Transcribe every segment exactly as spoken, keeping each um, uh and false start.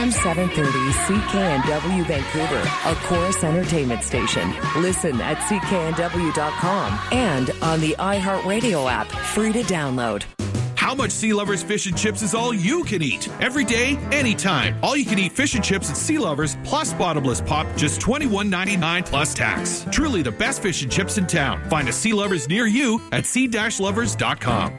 seven thirty C K N W Vancouver, a Chorus Entertainment station. Listen at C K N W dot com and on the iHeartRadio app, free to download. How much Sea Lovers fish and chips is all you can eat? Every day, anytime. All you can eat fish and chips at Sea Lovers plus bottomless pop, just twenty-one ninety-nine plus tax. Truly the best fish and chips in town. Find a Sea Lovers near you at sea lovers dot com.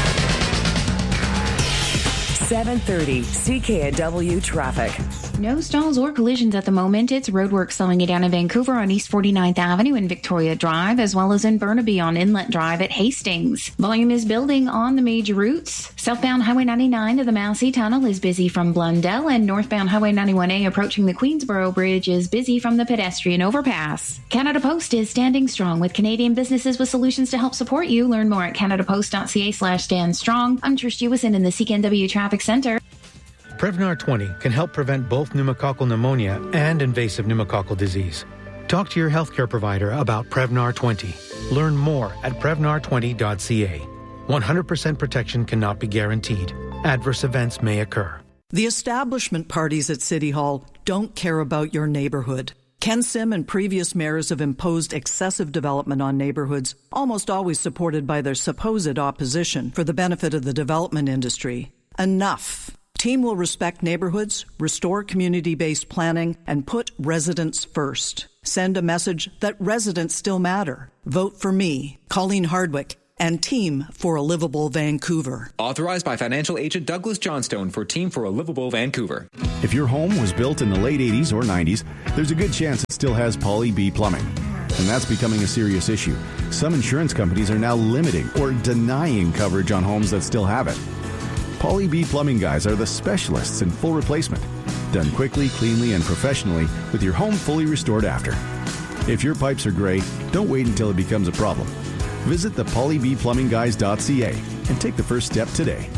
seven thirty C K N W traffic. No stalls or collisions at the moment. It's roadwork slowing it down in Vancouver on East forty-ninth Avenue and Victoria Drive, as well as in Burnaby on Inlet Drive at Hastings. Volume is building on the major routes. Southbound Highway ninety-nine to the Massey Tunnel is busy from Blundell, and northbound Highway ninety-one A approaching the Queensboro Bridge is busy from the pedestrian overpass. Canada Post is standing strong with Canadian businesses with solutions to help support you. Learn more at canadapost.ca slash stand strong. I'm Trish Jewison in the C K N W Traffic Center. Prevnar twenty can help prevent both pneumococcal pneumonia and invasive pneumococcal disease. Talk to your healthcare provider about Prevnar twenty. Learn more at prevnar twenty dot c a. one hundred percent protection cannot be guaranteed. Adverse events may occur. The establishment parties at City Hall don't care about your neighborhood. Ken Sim and previous mayors have imposed excessive development on neighborhoods, almost always supported by their supposed opposition for the benefit of the development industry. Enough. Team will respect neighborhoods, restore community-based planning, and put residents first. Send a message that residents still matter. Vote for me, Colleen Hardwick, and Team for a Livable Vancouver. Authorized by financial agent Douglas Johnstone for Team for a Livable Vancouver. If your home was built in the late eighties or nineties, there's a good chance it still has Poly B plumbing. And that's becoming a serious issue. Some insurance companies are now limiting or denying coverage on homes that still have it. Poly B Plumbing Guys are the specialists in full replacement. Done quickly, cleanly, and professionally with your home fully restored after. If your pipes are gray, don't wait until it becomes a problem. Visit the poly b plumbing guys dot c a and take the first step today.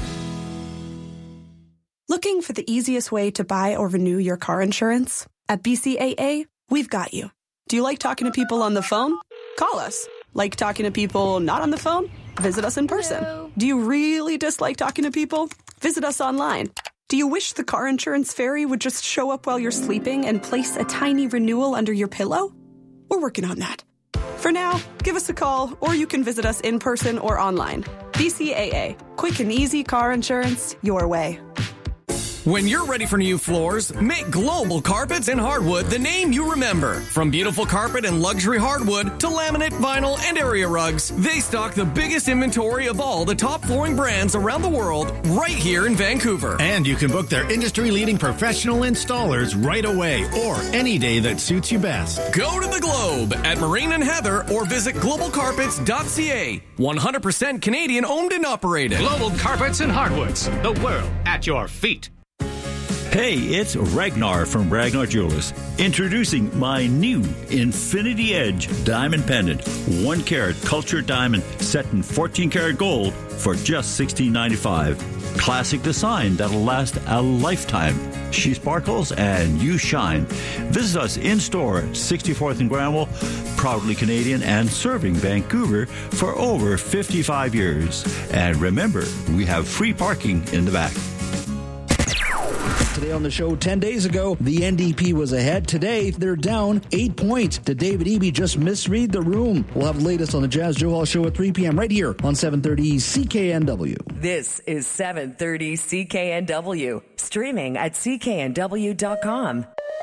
Looking for the easiest way to buy or renew your car insurance? At B C A A, we've got you. Do you like talking to people on the phone? Call us. Like talking to people not on the phone? Visit us in person. Hello. Do you really dislike talking to people? Visit us online. Do you wish the car insurance fairy would just show up while you're sleeping and place a tiny renewal under your pillow? We're working on that. For now, give us a call, or you can visit us in person or online. B C A A. Quick and easy car insurance your way. When you're ready for new floors, make Global Carpets and Hardwood the name you remember. From beautiful carpet and luxury hardwood to laminate, vinyl, and area rugs, they stock the biggest inventory of all the top flooring brands around the world right here in Vancouver. And you can book their industry-leading professional installers right away or any day that suits you best. Go to the Globe at Marine and Heather or visit global carpets dot c a. one hundred percent Canadian owned and operated. Global Carpets and Hardwoods, the world at your feet. Hey, it's Ragnar from Ragnar Jewelers, introducing my new Infinity Edge diamond pendant, one carat cultured diamond set in fourteen karat gold for just sixteen ninety-five. Classic design that'll last a lifetime. She sparkles and you shine. Visit us in store at sixty-fourth and Granville, proudly Canadian and serving Vancouver for over fifty-five years. And remember, we have free parking in the back. Today on the show, ten days ago, the N D P was ahead. Today, they're down eight points. Did David Eby just misread the room? We'll have the latest on the Jazz Joe Hall Show at three p.m. right here on seven thirty C K N W. This is seven thirty C K N W, streaming at c k n w dot com.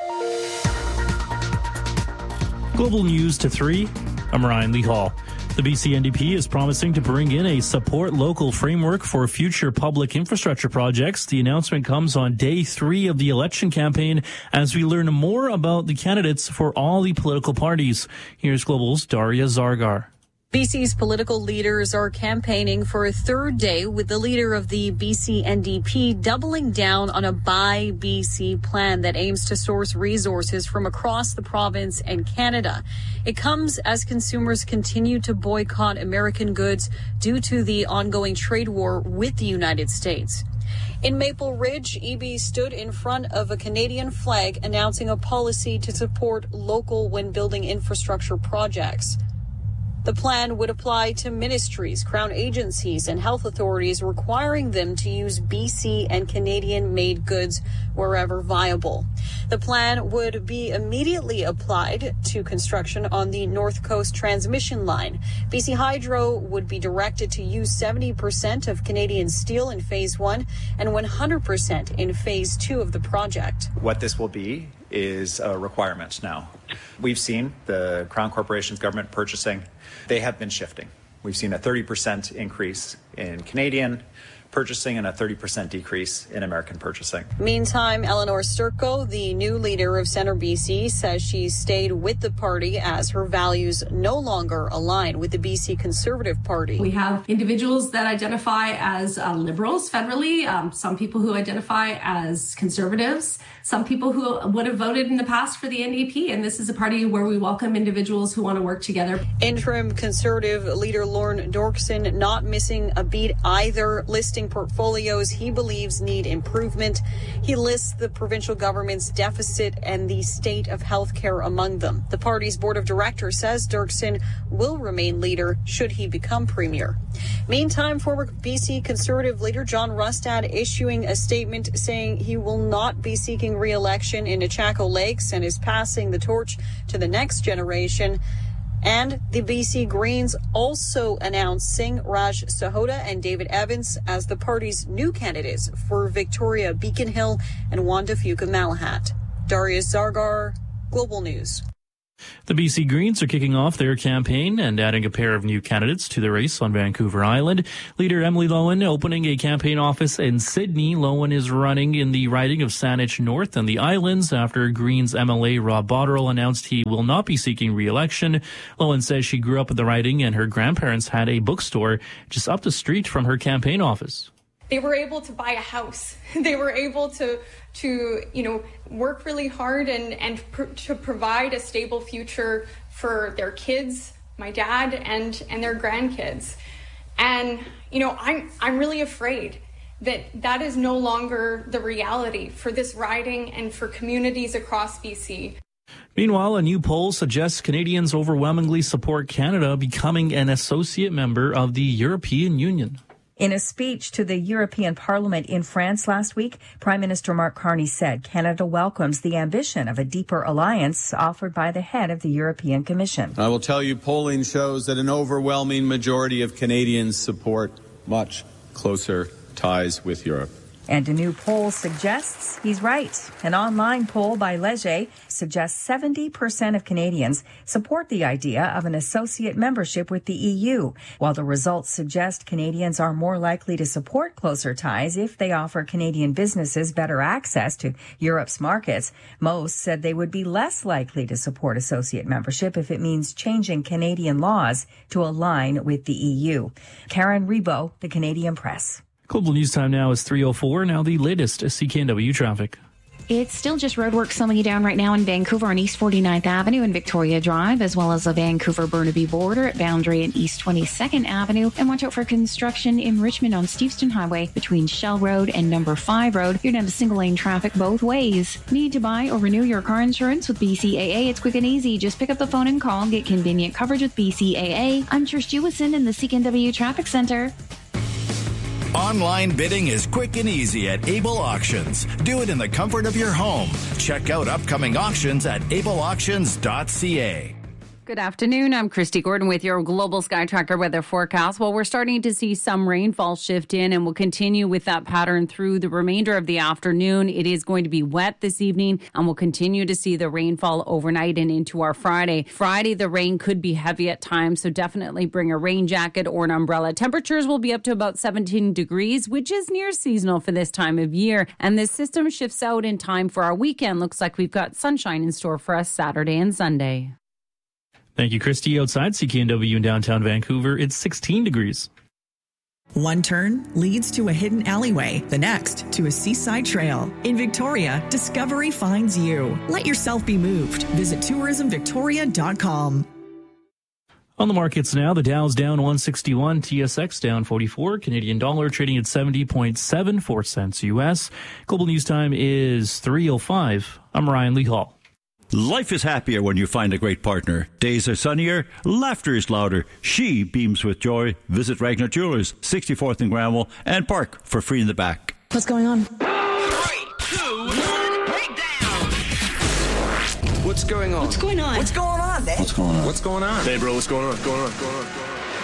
Global News to three. I'm Ryan Lee Hall. The B C N D P is promising to bring in a support local framework for future public infrastructure projects. The announcement comes on day three of the election campaign as we learn more about the candidates for all the political parties. Here's Global's Daria Zargar. B C's political leaders are campaigning for a third day, with the leader of the B C N D P doubling down on a Buy B C plan that aims to source resources from across the province and Canada. It comes as consumers continue to boycott American goods due to the ongoing trade war with the United States. In Maple Ridge, Eby stood in front of a Canadian flag announcing a policy to support local when building infrastructure projects. The plan would apply to ministries, Crown agencies, and health authorities, requiring them to use B C and Canadian-made goods wherever viable. The plan would be immediately applied to construction on the North Coast transmission line. B C Hydro would be directed to use seventy percent of Canadian steel in phase one and one hundred percent in phase two of the project. What this will be is a requirement now. We've seen the Crown Corporation's government purchasing. They have been shifting. We've seen a thirty percent increase in Canadian purchasing and a thirty percent decrease in American purchasing. Meantime, Eleanor Sturko, the new leader of Centre B C, says she stayed with the party as her values no longer align with the B C Conservative Party. We have individuals that identify as uh, liberals federally, um, some people who identify as conservatives, some people who would have voted in the past for the N D P, and this is a party where we welcome individuals who want to work together. Interim Conservative leader Lorne Dorkson not missing a beat either, listing portfolios he believes need improvement. He lists the provincial government's deficit and the state of healthcare among them. The party's board of directors says Dirksen will remain leader should he become premier. Meantime, former B C Conservative leader John Rustad issuing a statement saying he will not be seeking re-election in Nechako Lakes and is passing the torch to the next generation. And the B C Greens also announced Singh Raj Sahota and David Evans as the party's new candidates for Victoria Beacon Hill and Wanda Fuka-Malahat. Darius Zargar, Global News. The B C Greens are kicking off their campaign and adding a pair of new candidates to the race on Vancouver Island. Leader Emily Lowen opening a campaign office in Sydney. Lowen is running in the riding of Saanich North and the Islands after Greens M L A Rob Botterill announced he will not be seeking re-election. Lowen says she grew up in the riding and her grandparents had a bookstore just up the street from her campaign office. They were able to buy a house. They were able to, to you know, work really hard and, and pr- to provide a stable future for their kids, my dad, and, and their grandkids. And, you know, I'm, I'm really afraid that that is no longer the reality for this riding and for communities across B C. Meanwhile, a new poll suggests Canadians overwhelmingly support Canada becoming an associate member of the European Union. In a speech to the European Parliament in France last week, Prime Minister Mark Carney said Canada welcomes the ambition of a deeper alliance offered by the head of the European Commission. I will tell you, polling shows that an overwhelming majority of Canadians support much closer ties with Europe. And a new poll suggests he's right. An online poll by Leger suggests seventy percent of Canadians support the idea of an associate membership with the E U, while the results suggest Canadians are more likely to support closer ties if they offer Canadian businesses better access to Europe's markets. Most said they would be less likely to support associate membership if it means changing Canadian laws to align with the E U. Karen Rebo, The Canadian Press. Global News Time now is three oh four. Now the latest C K N W traffic. It's still just roadwork slowing you down right now in Vancouver on East forty-ninth Avenue and Victoria Drive, as well as the Vancouver-Burnaby border at Boundary and East twenty-second Avenue. And watch out for construction in Richmond on Steveston Highway between Shell Road and Number five Road. You're down to single-lane traffic both ways. Need to buy or renew your car insurance with B C A A? It's quick and easy. Just pick up the phone and call and get convenient coverage with B C A A. I'm Trish Jewison in the C K N W Traffic Center. Online bidding is quick and easy at Able Auctions. Do it in the comfort of your home. Check out upcoming auctions at able auctions dot c a. Good afternoon. I'm Christy Gordon with your Global Sky Tracker weather forecast. Well, we're starting to see some rainfall shift in and we'll continue with that pattern through the remainder of the afternoon. It is going to be wet this evening and we'll continue to see the rainfall overnight and into our Friday. Friday, the rain could be heavy at times, so definitely bring a rain jacket or an umbrella. Temperatures will be up to about seventeen degrees, which is near seasonal for this time of year. And this system shifts out in time for our weekend. Looks like we've got sunshine in store for us Saturday and Sunday. Thank you, Christy. Outside C K N W in downtown Vancouver, it's sixteen degrees. One turn leads to a hidden alleyway, the next to a seaside trail. In Victoria, discovery finds you. Let yourself be moved. Visit tourism victoria dot com. On the markets now, the Dow's down one sixty-one, T S X down forty-four, Canadian dollar trading at seventy point seven four cents U S. Global News Time is three oh five. I'm Ryan Lee Hall. Life is happier when you find a great partner. Days are sunnier, laughter is louder. She beams with joy. Visit Ragnar Jewelers, sixty-fourth and Granville, and park for free in the back. What's going on? What's going on? What's going on? What's going on, Dave? What's going on? What's going on? Hey, bro, what's going on? What's going on? What's going on?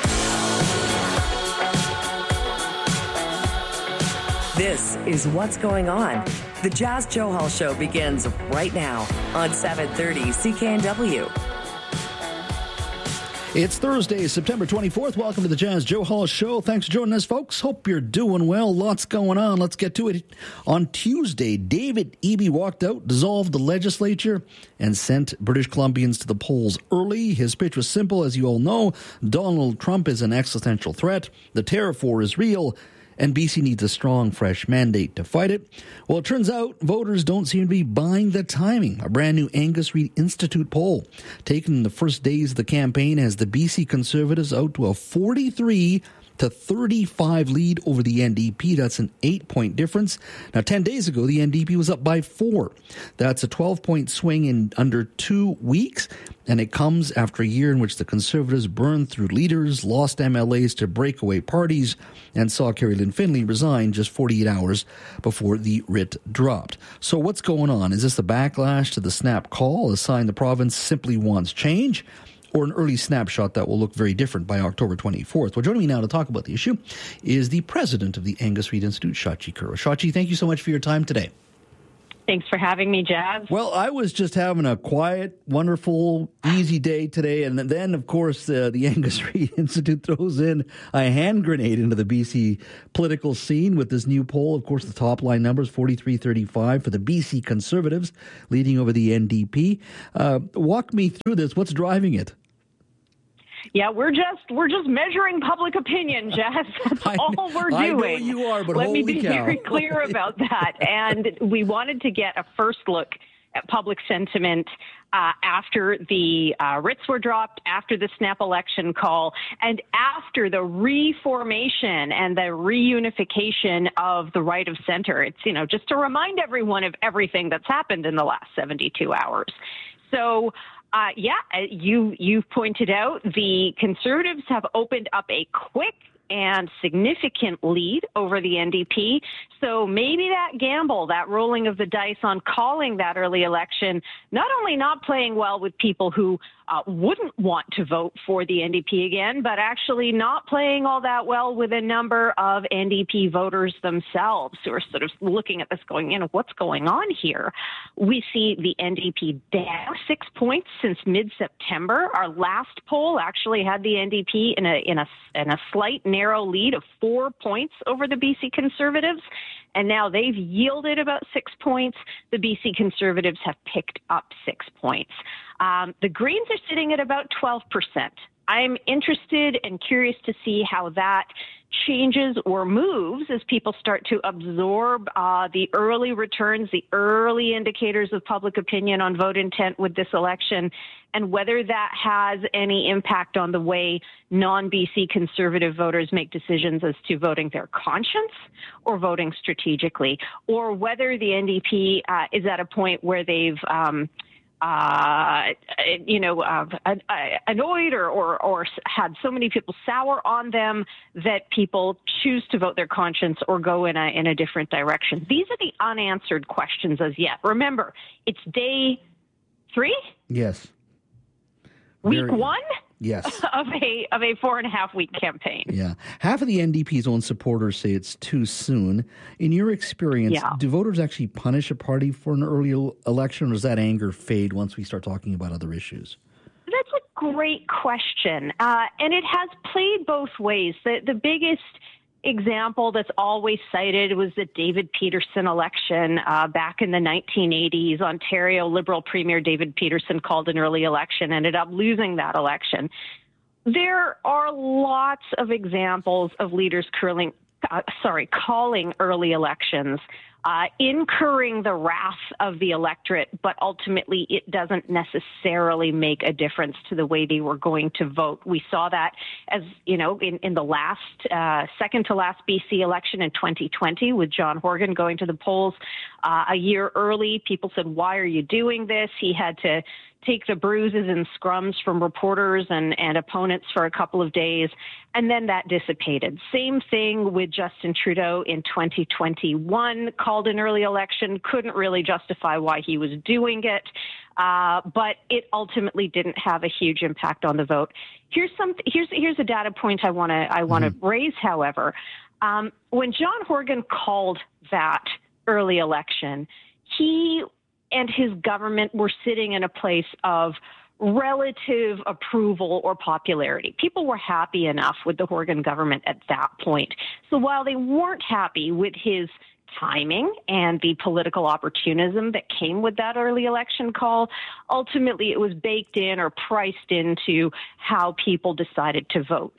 This is What's Going On. The Jazz Joe Hall Show begins right now on seven thirty C K N W. It's Thursday, September twenty-fourth. Welcome to the Jazz Joe Hall Show. Thanks for joining us, folks. Hope you're doing well. Lots going on. Let's get to it. On Tuesday, David Eby walked out, dissolved the legislature, and sent British Columbians to the polls early. His pitch was simple, as you all know. Donald Trump is an existential threat. The terror war is real. And B C needs a strong, fresh mandate to fight it. Well, it turns out voters don't seem to be buying the timing. A brand new Angus Reid Institute poll taken in the first days of the campaign has the B C Conservatives out to a forty-three to thirty-five lead over the N D P. That's an eight-point difference. Now, ten days ago, the N D P was up by four. That's a twelve-point swing in under two weeks, and it comes after a year in which the Conservatives burned through leaders, lost M L As to breakaway parties, and saw Kerry Lynn Finlay resign just forty-eight hours before the writ dropped. So what's going on? Is this a backlash to the snap call, a sign the province simply wants change, or an early snapshot that will look very different by October twenty-fourth? Well, joining me now to talk about the issue is the president of the Angus Reid Institute, Shachi Kurwa. Shachi, thank you so much for your time today. Thanks for having me, Jazz. Well, I was just having a quiet, wonderful, easy day today, and then, of course, uh, the Angus Reid Institute throws in a hand grenade into the B C political scene with this new poll. Of course, the top line numbers, forty-three thirty-five for the B C Conservatives, leading over the N D P. Uh, walk me through this. What's driving it? Yeah, we're just we're just measuring public opinion, Jess. That's I, all we're doing. I know you are, but Let holy me be cow. very clear about that. And we wanted to get a first look at public sentiment uh, after the uh, writs were dropped, after the snap election call, and after the reformation and the reunification of the right of center. It's, you know, just to remind everyone of everything that's happened in the last seventy-two hours. So, Uh, yeah, you, you've pointed out the Conservatives have opened up a quick and significant lead over the N D P. So maybe that gamble, that rolling of the dice on calling that early election, not only not playing well with people who uh, wouldn't want to vote for the N D P again, but actually not playing all that well with a number of N D P voters themselves who are sort of looking at this going, you know, what's going on here? We see the N D P down six points since mid-September. Our last poll actually had the N D P in a in a in a slight narrow lead of four points over the B C Conservatives. And now they've yielded about six points. The B C Conservatives have picked up six points. Um, the Greens are sitting at about twelve percent. I'm interested and curious to see how that changes or moves as people start to absorb uh, the early returns, the early indicators of public opinion on vote intent with this election, and whether that has any impact on the way non-B C Conservative voters make decisions as to voting their conscience or voting strategically, or whether the N D P uh, is at a point where they've um, Uh, you know, uh, annoyed or, or, or had so many people sour on them that people choose to vote their conscience or go in a, in a different direction. These are the unanswered questions as yet. Remember, it's day three? Yes. Week Very, one? Yes. Of a of a four and a half week campaign. Yeah. Half of the N D P's own supporters say it's too soon. In your experience, yeah. do voters actually punish a party for an early election, or does that anger fade once we start talking about other issues? That's a great question. Uh, and it has played both ways. The, the biggest example that's always cited was the David Peterson election uh, back in the nineteen eighties. Ontario Liberal Premier David Peterson called an early election, ended up losing that election. There are lots of examples of leaders curling, uh, sorry, calling early elections uh, incurring the wrath of the electorate, but ultimately it doesn't necessarily make a difference to the way they were going to vote. We saw that as, you know, in, in the last, uh, second to last B C election in twenty twenty with John Horgan going to the polls uh, a year early. People said, why are you doing this? He had to take the bruises and scrums from reporters and, and opponents for a couple of days, and then that dissipated. Same thing with Justin Trudeau in twenty twenty-one, called an early election, couldn't really justify why he was doing it, uh, but it ultimately didn't have a huge impact on the vote. Here's some. Here's here's a data point I want to I want to mm-hmm. raise. However, um, when John Horgan called that early election, he and his government were sitting in a place of relative approval or popularity. People were happy enough with the Horgan government at that point. So while they weren't happy with his timing and the political opportunism that came with that early election call, ultimately it was baked in or priced into how people decided to vote.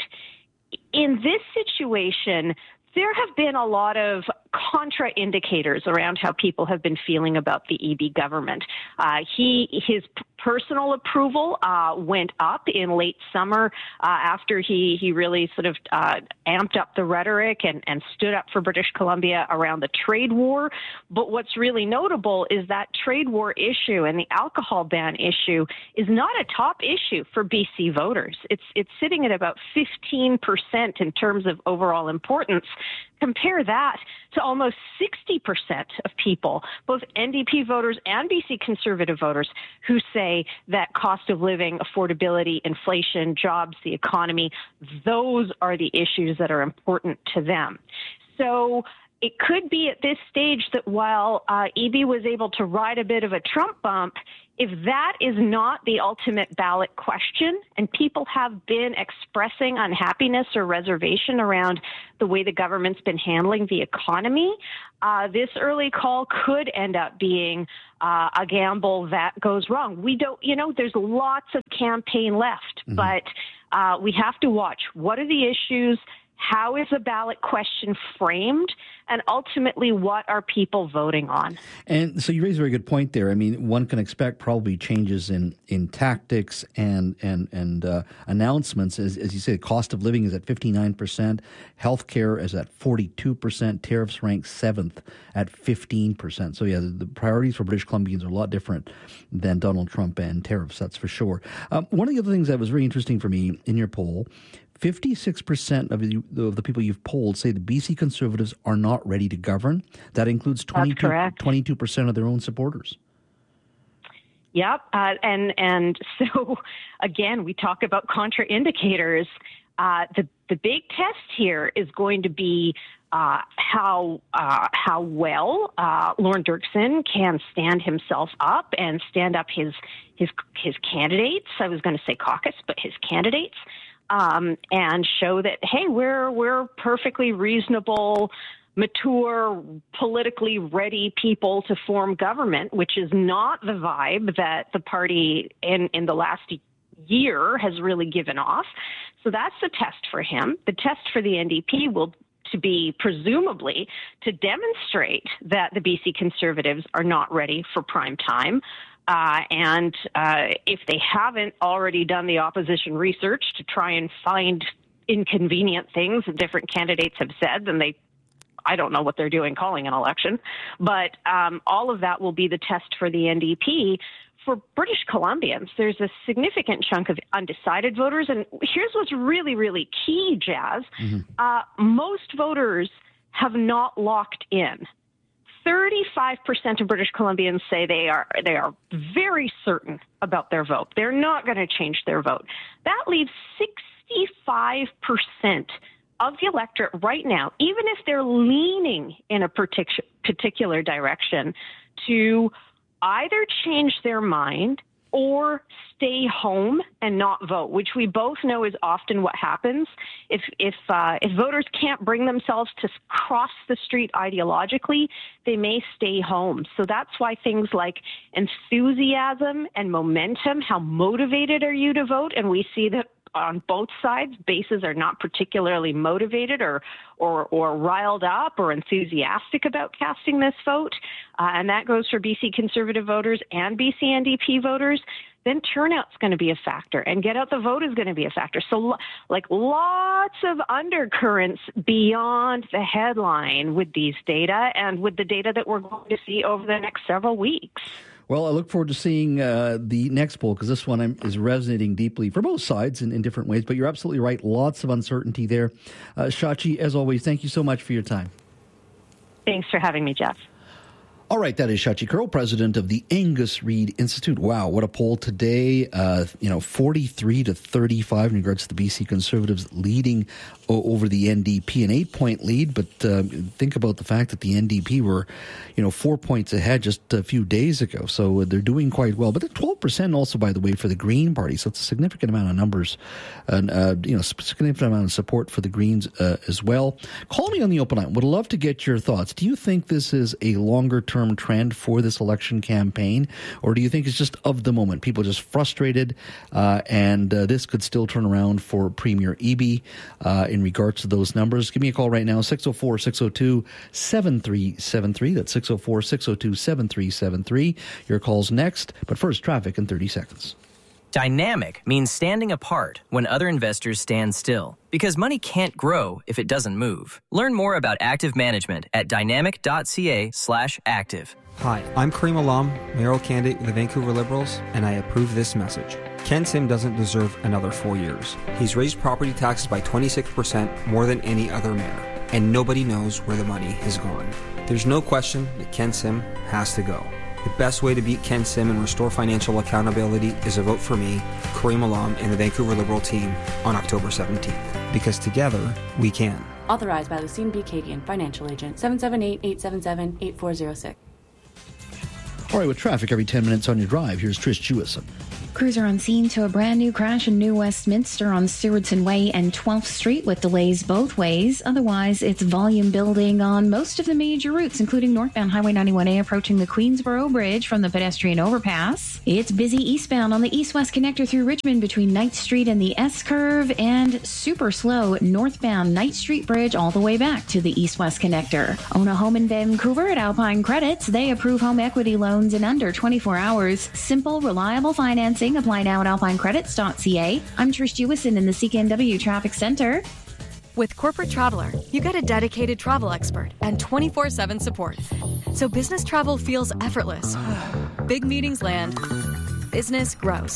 In this situation, there have been a lot of contraindicators around how people have been feeling about the Eby government. Uh, he, his p- personal approval uh, went up in late summer uh, after he, he really sort of uh, amped up the rhetoric and, and stood up for British Columbia around the trade war. But what's really notable is that trade war issue and the alcohol ban issue is not a top issue for B C voters. It's, it's sitting at about fifteen percent in terms of overall importance. Compare that to almost sixty percent of people, both N D P voters and B C Conservative voters, who say that cost of living, affordability, inflation, jobs, the economy, those are the issues that are important to them. So it could be at this stage that while uh, Eby was able to ride a bit of a Trump bump, if that is not the ultimate ballot question, and people have been expressing unhappiness or reservation around the way the government's been handling the economy, uh, this early call could end up being uh, a gamble that goes wrong. We don't, you know, there's lots of campaign left, mm-hmm. but uh, we have to watch. What are the issues? How is the ballot question framed? And ultimately, what are people voting on? And so you raise a very good point there. I mean, one can expect probably changes in, in tactics and and and uh, announcements. As, as you say, the cost of living is at fifty-nine percent. Healthcare is at forty-two percent. Tariffs rank seventh at fifteen percent. So, yeah, the, the priorities for British Columbians are a lot different than Donald Trump and tariffs, that's for sure. Um, one of the other things that was very interesting for me in your poll, fifty-six percent of the, of the people you've polled say the B C Conservatives are not ready to govern. That includes twenty-two percent of their own supporters. Yep. Uh, and, and so, again, we talk about contraindicators. Uh, the, the big test here is going to be uh, how uh, how well uh, Lorne Dirksen can stand himself up and stand up his his his candidates. I was going to say caucus, but his candidates. Um, and show that, hey, we're we're perfectly reasonable, mature, politically ready people to form government, which is not the vibe that the party in, in the last year has really given off. So that's the test for him. The test for the N D P will to be presumably to demonstrate that the B C Conservatives are not ready for prime time. Uh, and uh, if they haven't already done the opposition research to try and find inconvenient things that different candidates have said, then they, I don't know what they're doing calling an election. But um, all of that will be the test for the N D P. For British Columbians, there's a significant chunk of undecided voters. And here's what's really, really key, Jazz. Mm-hmm. Uh, most voters have not locked in. thirty-five percent of British Columbians say they are they are very certain about their vote. They're not going to change their vote. That leaves sixty-five percent of the electorate right now, even if they're leaning in a partic- particular direction, to either change their mind or stay home and not vote, which we both know is often what happens. If if uh, if voters can't bring themselves to cross the street ideologically, they may stay home. So that's why things like enthusiasm and momentum, how motivated are you to vote? And we see that on both sides. Bases are not particularly motivated or or, or riled up or enthusiastic about casting this vote, uh, and that goes for B C Conservative voters and B C N D P voters. Then turnout's going to be a factor, and get out the vote is going to be a factor. So, like, lots of undercurrents beyond the headline with these data and with the data that we're going to see over the next several weeks. Well, I look forward to seeing uh, the next poll, because this one is resonating deeply for both sides in, in different ways. But you're absolutely right. Lots of uncertainty there. Uh, Shachi, as always, thank you so much for your time. Thanks for having me, Jeff. All right, that is Shachi Kurl, president of the Angus Reid Institute. Wow, what a poll today. Uh, you know, forty-three to thirty-five in regards to the B C Conservatives leading o- over the N D P, an eight-point lead. But uh, think about the fact that the N D P were, you know, four points ahead just a few days ago. So they're doing quite well. But they're twelve percent also, by the way, for the Green Party. So it's a significant amount of numbers, and uh, you know, significant amount of support for the Greens uh, as well. Call me on the open line. Would love to get your thoughts. Do you think this is a longer-term trend for this election campaign, or do you think it's just of the moment? People just frustrated, uh, and uh, this could still turn around for Premier Eby uh, in regards to those numbers? Give me a call right now, six oh four, six oh two, seven three seven three. That's six oh four, six oh two, seven three seven three. Your call's next, but first, traffic in thirty seconds. Dynamic means standing apart when other investors stand still, because money can't grow if it doesn't move. Learn more about active management at dynamic.ca slash active. Hi, I'm Kareem Alam, mayoral candidate with the Vancouver Liberals, and I approve this message. Ken Sim doesn't deserve another four years. He's raised property taxes by twenty-six percent more than any other mayor, and nobody knows where the money has gone. There's no question that Ken Sim has to go. The best way to beat Ken Sim and restore financial accountability is a vote for me, Kareem Alam, and the Vancouver Liberal team on October seventeenth. Because together, we can. Authorized by Lucine B. Kagan, Financial Agent, seven seven eight, eight seven seven, eight four zero six. All right, with traffic every ten minutes on your drive, here's Trish Jewison. Crews are on scene to a brand new crash in New Westminster on Stewardson Way and twelfth Street with delays both ways. Otherwise, it's volume building on most of the major routes, including northbound Highway ninety-one A approaching the Queensboro Bridge from the pedestrian overpass. It's busy eastbound on the east-west connector through Richmond between Knight Street and the S-curve, and super slow northbound Knight Street Bridge all the way back to the east-west connector. Own a home in Vancouver at Alpine Credits. They approve home equity loans in under twenty-four hours. Simple, reliable financing. Apply now at alpine credits dot c a. I'm Trish Jewison in the C K N W Traffic Center. With Corporate Traveler, you get a dedicated travel expert and twenty-four seven support. So business travel feels effortless. Big meetings land. Business grows.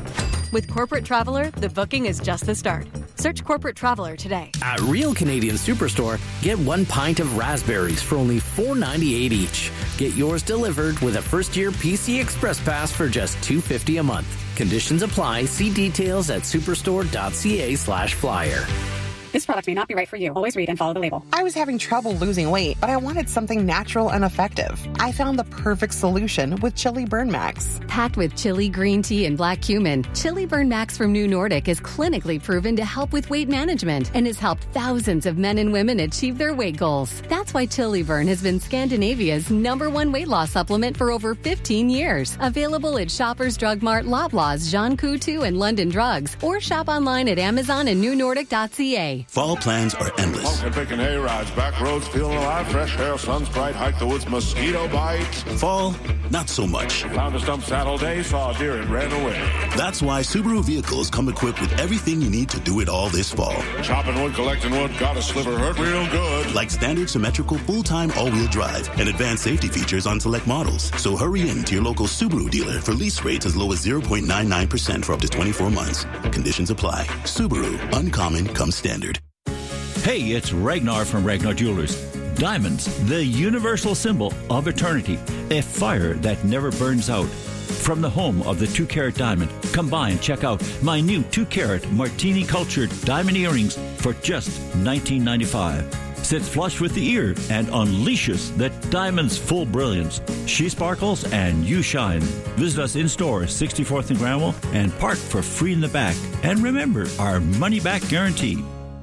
With Corporate Traveler, the booking is just the start. Search Corporate Traveler today. At Real Canadian Superstore, get one pint of raspberries for only four ninety-eight each. Get yours delivered with a first-year P C Express Pass for just two fifty a month. Conditions apply. See details at superstore.ca slash flyer. This product may not be right for you. Always read and follow the label. I was having trouble losing weight, but I wanted something natural and effective. I found the perfect solution with Chili Burn Max. Packed with chili, green tea, and black cumin, Chili Burn Max from New Nordic is clinically proven to help with weight management and has helped thousands of men and women achieve their weight goals. That's why Chili Burn has been Scandinavia's number one weight loss supplement for over fifteen years. Available at Shoppers Drug Mart, Loblaws, Jean Coutu, and London Drugs, or shop online at Amazon and new nordic dot c a. Fall plans are endless. Pumpkin picking hay rides, back roads feeling alive, fresh air, sun's bright, hike the woods, mosquito bites. Fall, not so much. Found a stump saddle day, saw a deer and ran away. That's why Subaru vehicles come equipped with everything you need to do it all this fall. Chopping wood, collecting wood, got a sliver, hurt real good. Like standard symmetrical full-time all-wheel drive and advanced safety features on select models. So hurry in to your local Subaru dealer for lease rates as low as zero point nine nine percent for up to twenty-four months. Conditions apply. Subaru, uncommon comes standard. Hey, it's Ragnar from Ragnar Jewelers. Diamonds, the universal symbol of eternity, a fire that never burns out. From the home of the two-carat diamond, come by and check out my new two-carat martini cultured diamond earrings for just nineteen ninety-five. Sits flush with the ear and unleashes that diamond's full brilliance. She sparkles and you shine. Visit us in-store, sixty-fourth and Granville, and park for free in the back. And remember, our money-back guarantee.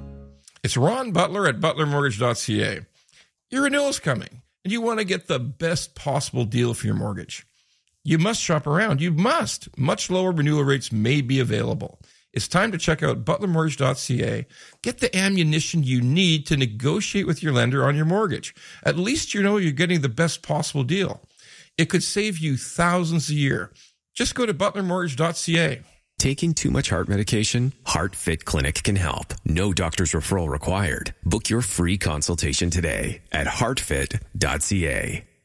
It's Ron Butler at butler mortgage dot c a. Your renewal is coming, and you want to get the best possible deal for your mortgage. You must shop around. You must. Much lower renewal rates may be available. It's time to check out butler mortgage dot c a. Get the ammunition you need to negotiate with your lender on your mortgage. At least you know you're getting the best possible deal. It could save you thousands a year. Just go to butler mortgage dot c a. Taking too much heart medication? HeartFit Clinic can help. No doctor's referral required. Book your free consultation today at heart fit dot c a.